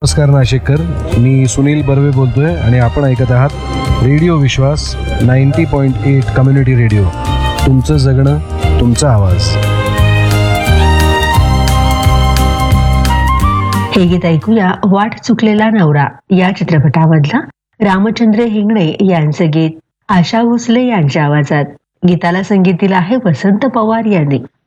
नमस्कार नाशिककर, मी सुनील बर्वे बोलतोय आणि आपण ऐकत आहात रेडिओ विश्वास 90.8 कम्युनिटी रेडिओ. तुमचं जगणं, तुमचा आवाज. हे गीत ऐकूया वाट चुकलेला नवरा या चित्रपटामधला रामचंद्र हिंगणे यांचं गीत आशा भोसले यांच्या आवाजात. गीताला संगीत दिलं आहे वसंत पवार यांनी.